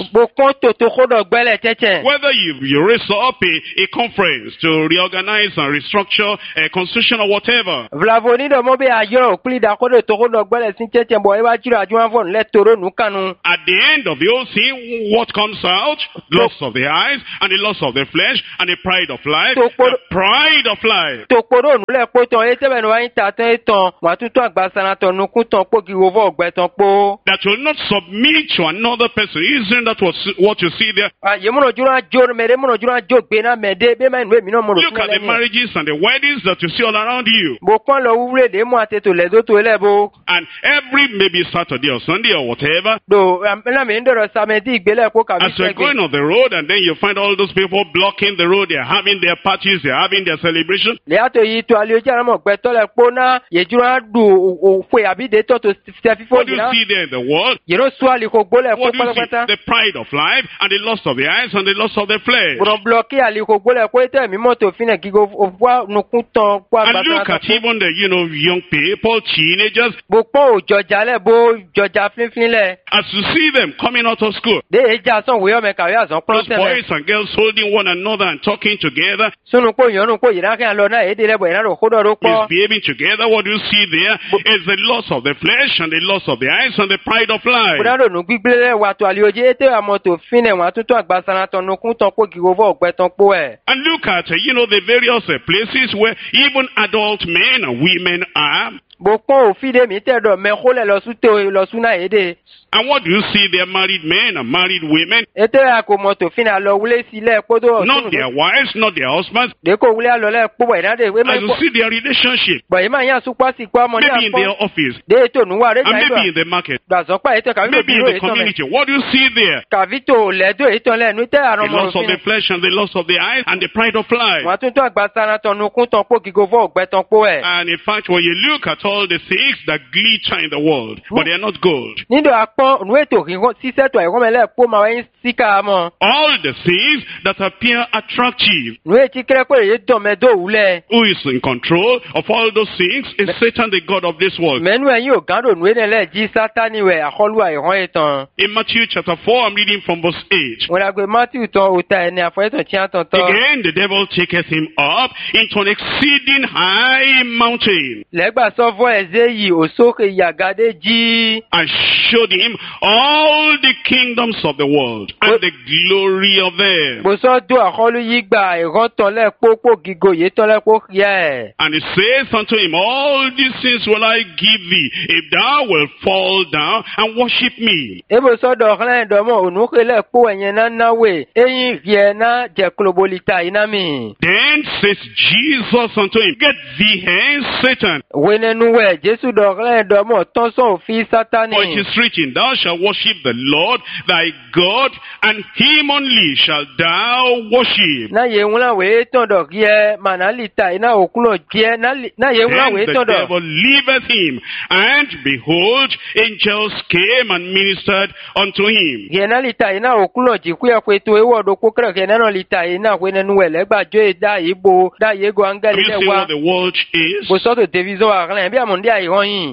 Bokon toto kodo gbele cheche. Whether you raise up a conference to reorganize and restructure a constitution or whatever. Vlavoni do mobe ayo kuli da kodo to kodo gbele sin cheche bo e ba jira ajuan fon le toro nukanu. At the end of the whole thing, what comes out? Lust of the eyes, and the lust of the flesh, and the pride of life. The pride of life. Tokoro nule po ton etebe no wa ta tan eton wa tutu agbasana ton nukun ton po ki wo ogbe ton po. That will not submit to another person. Isn't that what you see there? Yemono jura jor mere mono jura jog be na mede be ma nwe mi no mo Look at the marriages and the weddings that you see all around you. Bokon lo wure de mo ateto le do to lebo. And every maybe Saturday or Sunday or whatever. Do na me ndoro samedi igbele ko ka bi. As you're going on the road and then you find all those people blocking the road, they're having their parties, they're having their celebration. Le ato yi to ali oja mo gbe to le po na ye jura du o fe abi de to se fifo. What do you see there in the world? You know swali ko gbole ko What do you see? The pride of life and the lust of the eyes and the lust of the flesh. Bro bloqué ali ko gbole ko ete mi moto fine ki go wa nukun ton kwa and look at even the young people, teenagers. Bokpo joja le bo joja finfin le. As you see them coming out of school. De eja son we o me kare azon those boys and girls holding one another and talking together. Sunu ko yonu ko yira kan lo na ede le bo ina ro kodo ro po. Behaving together. What do you see there? Is the lust of the flesh and the lust of the eyes and the pride of life. Budaro nu gbigbele wa to ali oje ete amoto fine wa tutu agbasana ton nukun ton po ki go vo ogbe ton po e. And look at the various places where even adult men and women are. Bokpo ofide mi tedo me khole lo su na ede. And what do you see there? Married men and married women. Ete akomoto fine lo wule sile podo. Not their wives, not their husbands. De ko wule lo le po ina de we me. As you see their relationship. But ima yan su pa si pa mo maybe in their office. De to nu wa re and maybe in the market. Maybe in the community. What do you see there? Kavito le do eton le nu te aron mo. The lust of the flesh and the lust of the eyes and the pride of life. Wa tun to agbasana ton nu kun ton po ki go vo ogbe ton po e. And in fact, when you look at all the things that glitter in the world, but they are not gold. Nido akpo nu eto ki si se to e ko mele po ma wen sika mo. All the things that appear attractive. Nu eti kire ko ye do me do wule. Who is in control of all those things is Satan, the god of this world. Menu en yo gando nu ele ji Satani we akolu a iran etan. In Matthew chapter 4, I'm reading from verse 8. When I go Matthew ton ota eni afo etan ti an ton. Again the devil taketh him up into an exceeding high mountain. Legba so vo Ezeyi osoke yagade ji. And showed him all the kingdoms of the world and the glory of them. Bo so do akolu yigba iran ton le popo gigo ye ton le po ye. And he says unto him, all these things will I give thee, if thou wilt fall down and worship me. Ebo so do ran do mo onuke le po enyen na nawe eyin rie na je klobolita inami. Then says Jesus unto him, get thee hence, Satan. Wenenu we Jesu do ran do mo ton so fi Satani. For it is written, thou shalt worship the Lord thy God, and him only shalt thou worship. Na ye wona we ton do rie manalita ina okulo je na ye wona we ton do. The devil leaveth him, and behold, angels came and ministered unto him. Yenalita ina okulo ji ku e kweto ewo do ko kre na lita ina wenenu we le gbajo da ibo da yego angeli le wa. You see what the world is? Bo so to division arlen bi amonde ayiran yin.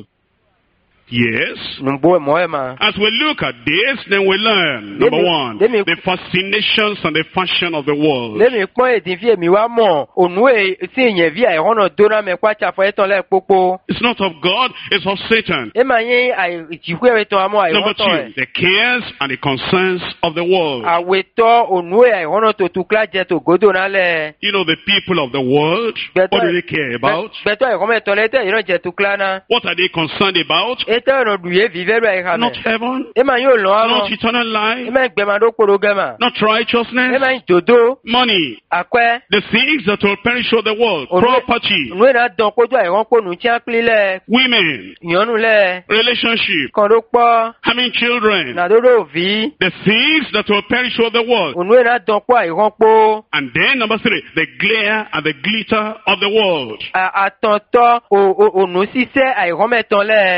Yes. As we look at this, then we learn. Number one, the fascinations and the fashion of the world. It's not of God, it's of Satan. Number two, the cares and the concerns of the world. The people of the world, what do they care about? What are they concerned about? Not heaven, not eternal life, not righteousness, money, the things that will perish of the world, property, women, relationship, having children, the things that will perish of the world. And then number three, the glare and the glitter of the world. The glare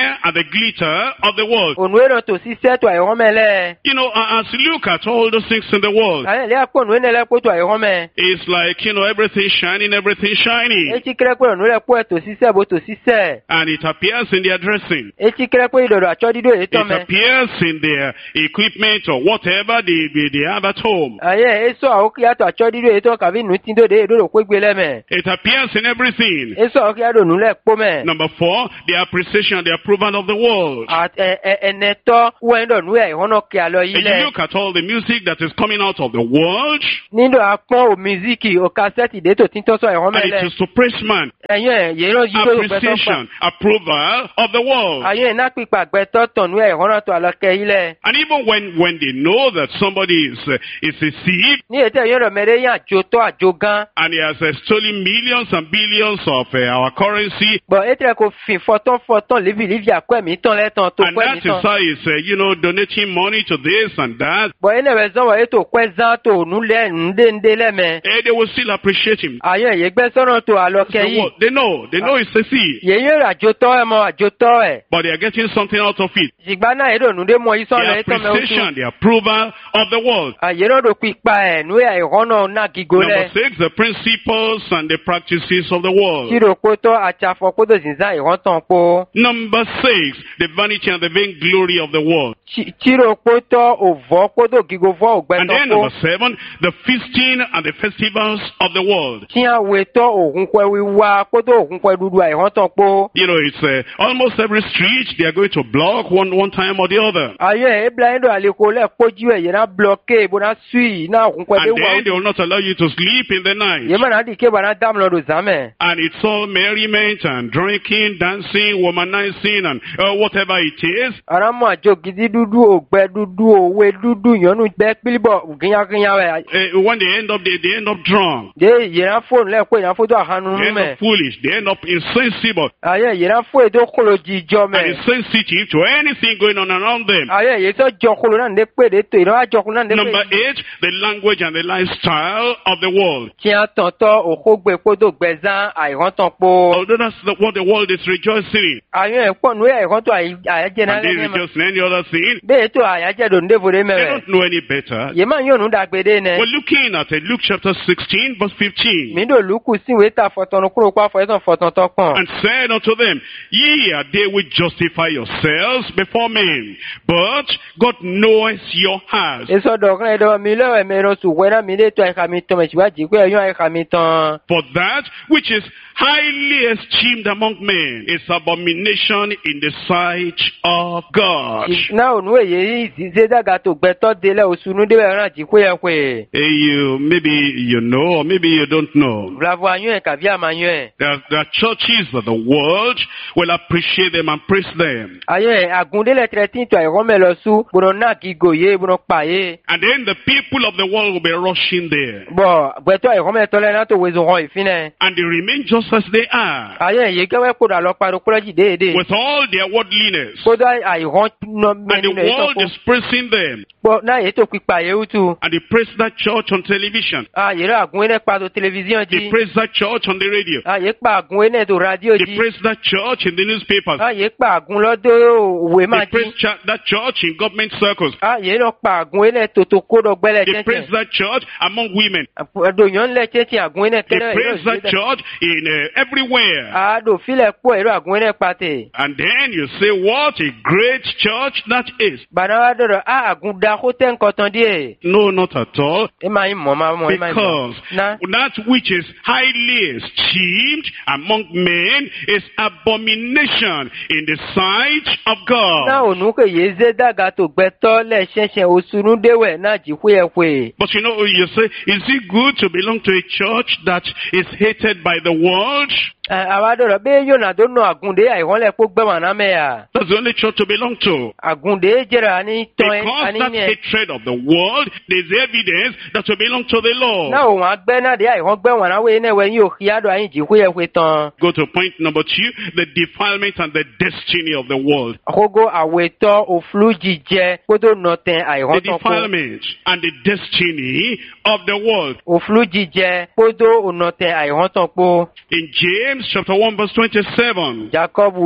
glare and the glitter of the world. Onwe no to sise to ayomele. You know, as you look at all those things in the world, Aye le akpo onwe le po to ayome. it's like, you know, everything shining, everything shining. Echi kire po onwe le po to sise bo to sise. And it appears in their dressing. Echi kire po idodo acho dido It appears in their equipment or whatever they have at home. Aye eso aokia to acho dido eto kavi nu tindo de edo ko gbele me. It appears in everything. Eso aokia do nu le po me. Number 4, the appreciation and the approval of the world. At eneto wendo nu e hono ke alo If you ile. look at all the music that is coming out of the world, Nindo apon o musiki o cassette de to tinto so and it ayomele. is to praise man, Eyen ye no jido gbe to pa. appreciation, approval of the world. Aye na pipa gbe to ton nu e hono to alo ke ile. And even when they know that somebody is a thief, Ni ete yo ro mere yan ajo to ajo gan. and he has stolen millions and billions of our currency, But etre ko fin foton livi akwe mi ton le ton to and kwe that mi is ton. how he's, donating money to this and that, But ene we zon wa eto kwe zan to nu le nde le me. they will still appreciate him. Aye ye gbe sono to alo ke So yi. what? They know it's a thief, Ye yo ra ajo to e mo ajo to e. but they are getting something out of it. Sigba na edo nu de mo yi son The le to me o appreciation, the approval of the world. Aye no do pipa e nu e hono na gigole. Number 6, the principles and the practices of the world. Tiro koto achafo koto zinza ihon ton po. Number 6, the vanity and the vainglory of the world. Tiro koto ovo koto gigovo ogbe And then ton po. number 7, the feasting and the festivals of the world. Tia weto ohun kwe wiwa koto ohun kwe dudu ihon ton po. You know, it's almost every street they are going to block one time or the other. Aye ebla ndo aliko le poju e yena bloqué bona sui na ohun kwe de And then wa. they will not allow you to sleep in the night. Ye mana di ke bana dam lo do zame. And it's all merriment and drinking, dancing, womanizing, and whatever it is. Ara mo ajo gidi dudu ogbe dudu owe dudu yonu gbe pilibo ginya we. When they end up drunk. De yena phone le ko yena foto ahanu They end me. up foolish. They end up insensible Aye yena phone do kolo jijo me. and insensitive to anything going on around them. Aye ye so jokolo na de pe de to iro ajokolo na de Number 8, the language and the lifestyle of the world. Tia tonto okogbe kodo gbezan aihon ton po. Although that's what the world is rejoicing in. Ayo e po nu aihon to ayaje na And they le me. rejoice in any other thing. Be to ayaje do nde vore me. They don't know any better. Ye man yo nu dagbede ne. We're looking at Luke chapter 16, verse 15. Mi do luku sin we ta foton kuro pa foton to kon. And said unto them, Ye are they which justify yourselves before men, but God knoweth your hearts. Eso do kan do mi lo me ro su we na mi le to ai kami ton me siwa ji pe yo ai kami ton. For that which is highly esteemed among men is abomination in the sight of God. Na onu ye ze daga to gbe to de le osunu de be ran ji ko ye kwe. Maybe you know, or maybe you don't know. Bravo anyo e ka bi amanyo e. There are churches of the world will appreciate them and praise them. Aye agunde le tretin to ai rome lo su bono na gigoye bono paye. And then the people of the world will be rushing there. Bo gbe to ai rome to le na to wezo ron ifine. And they remain just as they are. Aye ye kewe ko da lo paro proji deede. With all their worldliness. Ko da ai ron no And meni the le to world ko. is praising them. Bo na ye to pipa ye utu. And they praise that church on television. Aye ra agun ne pa to television They ji. praise that church on the radio. Aye pa agun ne to radio They ji. praise that church in the newspapers. Aye pa agun lo do we ma They praise ji. that church in government circles. Aye no pa agun ne to ko do gbele They praise tete. that church among women. Do yon le tete agun ne They kere. praise that church in everywhere. Ah do file po ero agun ne pate. And then you say, what a great church that is. Bana wa do agun da ko ten koton die. No, not at all. E ma yin mo ma mo e ma yin mo. Because Na that which is highly esteemed among men is abomination in the sight of God. na onu ke ye ze daga to gbe to le sese osunu dewe na ji ku ye kwe. But you say, is it good to belong to a church that is hated by the world? Awa do be yo na do no agunde ai won le po gbe wa na me ya. That's the only church to belong to. Agunde jera ani ton Because ani that ni. hatred of the world, there's evidence that we belong to the Lord. Na o wa gbe na de ai won gbe wa na we ne we yin o khiado ayin ji ku ye kwe ton. Go to point number 2, the defilement and the destiny of the world. Akogo aweto oflu jije ko do no ten ai The won ton ko. defilement and the destiny of the world. Oflu jije ko do no ten ai won ton ko. In James chapter 1 verse 27, Jacob o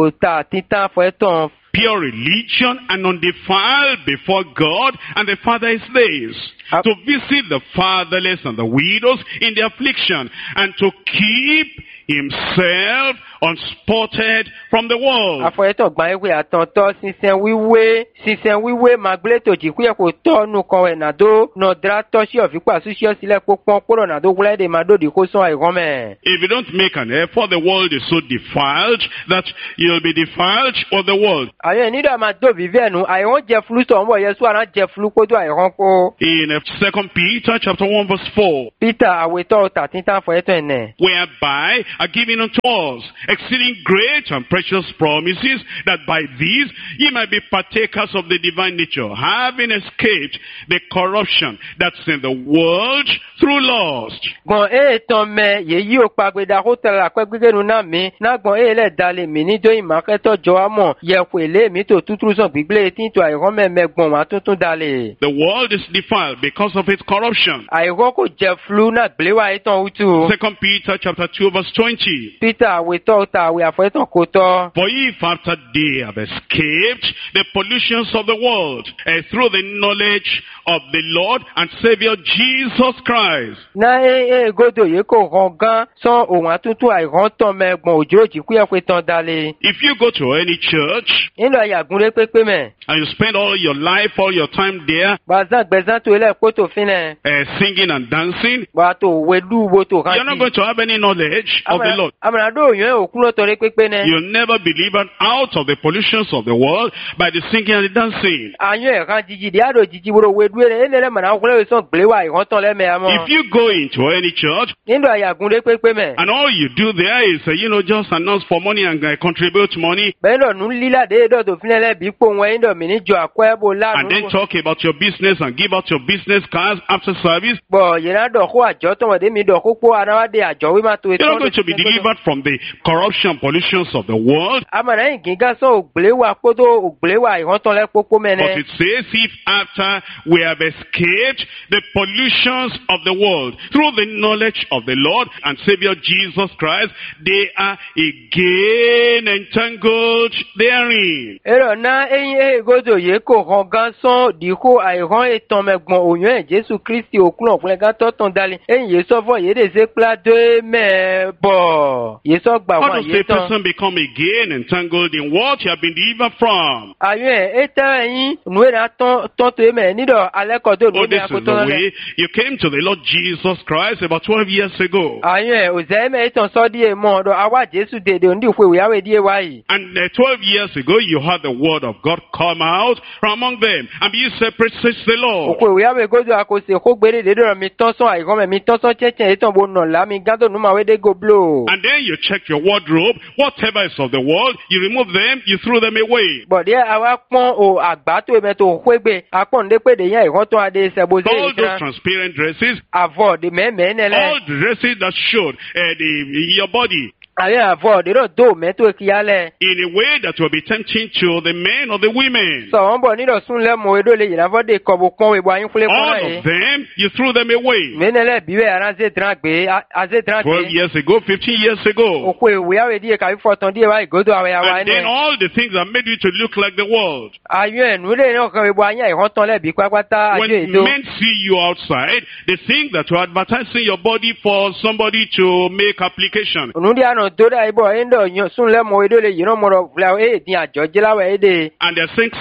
ta titan fweton. Pure religion and undefiled before God and the Father is theirs. To visit the fatherless and the widows in their affliction, and to keep himself unspotted from the world. Afọyẹtọ gba ewe atọntọ sinsen wiwe magleto jikuye ko tọ nukọ ẹnado nọdra tọsi ọfikpa susi ọsilẹ kpọkpọn kpọrọ nado wulẹde madodi ko sọn àìrọmẹ. If you don't make an effort, the world is so defiled that you'll be defiled of the world. Ayọ nídọ̀ àmà dòbí bẹ́ẹ̀nu àìrán jẹ fulu sọ̀nbọ̀ yẹsu àrán jẹ fulu kótó àìrán kó. In 2 Peter chapter 1 verse 4. Peter àwetọ̀ tàtítà fọyẹtọ̀ ẹ̀nẹ̀. Whereby are given unto us exceeding great and precious promises, that by these ye might be partakers of the divine nature, having escaped the corruption that's in the world through lust. Gbọ̀n èètàn mẹ yèyí ò pàgbéda kó tẹ̀lé àpẹ́gbẹ́gẹ́nu náà mi nágbọ̀n èèlẹ̀ dalẹ̀ mi níjọ́ ìmọ̀kẹ́tọ̀ jọ àmọ̀ yẹ̀kọ̀ èlé mi tó tútù sàn gbígbé tíntò àìrán mẹ́mẹ́ gbọ̀n wá tuntun dalẹ̀. The world is defiled because of its corruption. Àìrán kò jẹ flu náà gbélé wa ètàn wútu. 2 Peter chapter 2 verse 20. Peter àwetọ̀ ta àwẹ̀ àfọ̀ẹ́tàn kò tọ́. For if after they have escaped the pollutions of the world, through the knowledge of the Lord and Savior Jesus Christ. Na godo ye ko rongan son ohun atutu àìrán tán mẹ́gbọ̀n òjò òjìkú ẹ̀fẹ́ tán dalẹ̀. If you go to any church Nínú àyàgúnlé pépé mẹ́. and you spend all your life, all your time there, Gbàzán gbẹ̀zán tó ilẹ̀ kótó fínẹ̀. singing and dancing, Wà tó wẹ̀lú wo tó you're not rántí. going to have any knowledge of the Lord. Àmàlàdó òyìn òkú ló tọrẹ pépé nẹ. You'll never be delivered out of the pollutions of the world by the singing and the dancing. Àyàn ẹ̀kan jìjì dí àdó jìjì wúro wẹ̀dú ẹ̀rẹ̀ ẹ̀lẹ́rẹ̀ mọ̀nà ọkùnrin lè sàn gbélé wa àìrán tán lẹ́mẹ̀ àmọ́. If you go into any church Nínú àyàgúnlé pépé mẹ́. and all you do there is, just announce for money and contribute money, Bẹ́ẹ̀ lọ nù lílàdé dọ̀tò fínlẹ̀ lẹ́bí pò wọ́n ẹ̀ńdọ̀ mi níjọ àkọ́ ẹ̀bù and lánàá. then talk about your business and give out your business cards after service, Bọ̀ yẹ̀rá dọ̀kú àjọ tọmọdé mi dọ̀kú pọ̀ anáwádé àjọ wí máa tó you're not going to be delivered from the corruption, pollutions of the world. Amọ̀nà yìí kìí gásán ògbéléwà kótó ògbéléwà ìrántán lẹ́pọ́pọ́ But mẹ́nẹ́. it says, if after we have escaped the pollutions of the world through the knowledge of the Lord and Savior Jesus Christ, they are again entangled therein. Èrò náà eyín ègódò yìí kò hàn gásán dìkó àìrán ìtàn mẹ́gbọ̀n òyìn ẹ̀ Jésù Kristi òkúrò ọ̀pọ̀lẹ̀ gátọ́ tàn dalẹ̀. Eyín yìí sọ́fọ̀ yìí dè sé pladé mẹ́ẹ̀bọ̀. Yìí sọ́ gbà How wọ́n does yìí a tán. person become again entangled in what he has been delivered from? Àyùn ẹ̀ ètẹ́ ẹ̀yìn nùwé náà tán tó mẹ́ nídọ̀ alẹ́kọ̀ọ́dọ̀ Oh, nùwé this náà is kó the tán lẹ́. way you came to the Lord Jesus Christ about 12 years ago. Àyùn ẹ̀ òzẹ́ mẹ́ ìtàn sọ́dí ẹ̀ mọ́ ọ̀dọ̀ àwa Jésù dèdè òǹdí ìfò ìwéyàwó díẹ̀ wáyìí. And 12 years ago, you had the word of God come out from among them, and be ye separate, says the Lord. Òkú ìwéyàwó ìgódò àkóso kó gbére dédé mi tán sán àìrán mẹ́ mi tán sán chẹ́chẹ́ ìtàn bó nà lámi gádùn nùmọ̀ àwédé goblo. And then you check your wardrobe, whatever is of the world, you remove them, you throw them away. Bọ̀dé àwa pọ́n o àgbà tó ẹ̀mẹ́ tó kwégbé apọ́ǹdé pé dèyàn ìrán tó adé sẹ́bozé All those ìtàn transparent dresses, àvọ̀ dè mẹ́mẹ́ nẹ́lẹ̀. all the dresses that showed your body Àyẹ̀ àvọ̀ dèrò dó mẹ́tò kíyálẹ̀. in a way that will be tempting to the men or the women. Sọ̀wọ́n bọ̀ nídọ̀ sún lẹ́mọ̀ edó lè yìnbọn fọ́dé kọ̀bù pọ́n ìbò ayínfúlé All kọ́nà yìí. of them, you threw them away. Mẹ́nẹ́lẹ̀ bíwẹ̀ aránṣẹ́ dìrán gbé 12 years ago, 15 years ago. Òkú ìwéyàwó díẹ̀ kàwé fọ̀tàn díẹ̀ wá ìgódò àwẹ̀ àwa And then ẹ̀nẹ́. all the things that made you to look like the world. Àyẹ̀ ẹ̀nú lè náà kan ìbò ayé ìhàn tán lẹ́bí pápátá When àjọ èdò. men see you outside, they think that you're advertising your body for somebody to make application. Ònúdí àná tó dá ibọ̀ ẹ̀ńdọ̀ sún lẹ́mọ̀ edó lè yìí mọ̀rọ̀ fúláwọ̀ èdè àjọ jẹ́láwẹ̀ èdè. And they're saying,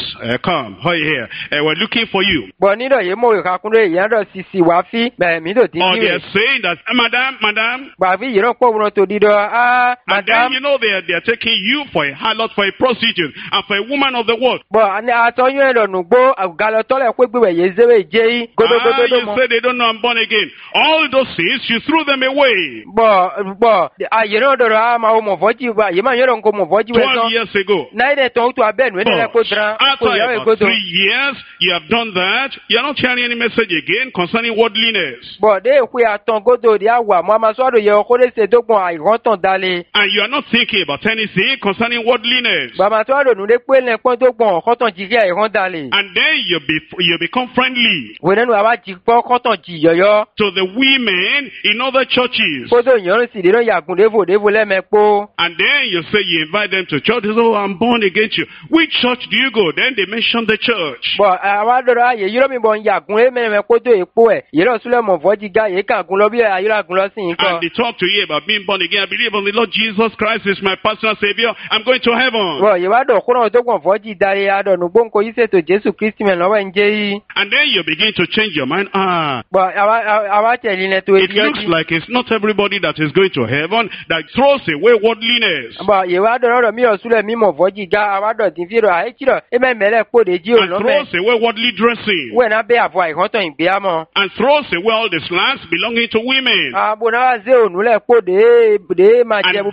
come, here, we're looking for you. Bọ̀ nídọ̀ yìí mọ̀ ìkàkúndé ìyàndọ̀ sisi wá fí bẹ̀rẹ̀mí tó dín Or níwèé. they're saying that, madam. Gbàfí yìí náà pọ̀ wúrọ̀ tó dídọ̀ And then, madam. you know, they're taking you for a harlot, for a prostitute, and for a woman of the world. Bọ̀ àtọ́yún ẹ̀rọ nùgbó àgàlọ́tọ́lẹ̀ pé gbéwẹ̀ yé zéwé jẹ́ yí gódógódó You mọ́. say they don't know I'm born again. All those things, you threw them away. Bọ̀ àyè náà dọ̀rọ̀ a máa mọ̀ fọ́jì wa yìí máa yọ̀rọ̀ nǹkan mọ̀ fọ́jì wẹ̀ 12 tán. years ago. Náírà tán ó tó abẹ́ nù ẹ̀dẹ̀rẹ̀ kó dran. Out about 3 years, you have done that. You are not hearing any message again concerning worldliness. Bọ̀ dé ìpè àtàn gòdò di àwà mọ́ àmàsọ́dọ̀ yẹ ọkọ̀ lẹ́sẹ̀ dógbọ̀n àìrántàn dalẹ̀. And you are not thinking about anything concerning worldliness. Bàbá tó wà lónìí lé pé lẹ́pọ́n dógbọ̀n ọ̀kọ́tàn jìgí àìrán dalẹ̀. And then you become friendly Wẹ́nẹ́nu àwa jì pọ́ ọ̀kọ́tàn jì yọ̀yọ́. to the women in other churches. Kódò ìyọ̀rùn sì lè yàgùn lévò lẹ́mẹ̀pọ̀. And then you say you invite them to church. They say, oh, I'm born again. Which church do you go? Then they mention the church. Bọ̀ àwa dọ̀rọ̀ ayé yìí lọ́mí bọ̀ ń yàgùn lẹ́mẹ̀rẹ̀ kódò èpo ẹ̀. Yìí lọ sílẹ̀ mọ̀ fọ́jìgá yìí kàgùn lọ bí ayélujágun lọ sí yìí kọ́. And they talk to you about being born again. I believe on the Lord Jesus Christ is my personal Savior. I'm going to heaven. Bọ̀ yìí wá dọ̀ kúrò tó gbọ̀n fọ́jì darí adọ̀nù gbóǹkó yìí ṣètò Jésù Kristi mẹ́ lọ́wọ́ ń jẹ́ yìí. And then you begin to change your mind. Bọ̀ àwa tẹ̀lé ilẹ̀ tó It looks like it's not everybody that is going to heaven that throws away worldliness. Bọ̀ yìí wá dọ̀rọ̀ mi ọ̀sùlẹ̀ mímọ̀ fọ́jì ga àwa dọ̀ tí fi rọ̀ àìkírọ̀ ẹ̀mẹ̀ mẹ́lẹ̀ kóde jí And throws away worldly dressing. Wẹ́n náà bẹ́ àfọ àìrántàn ìgbéyàmọ̀. And throws away all the slangs belonging to women. Àbò náà wá zé ònúlẹ̀ kóde máa jẹ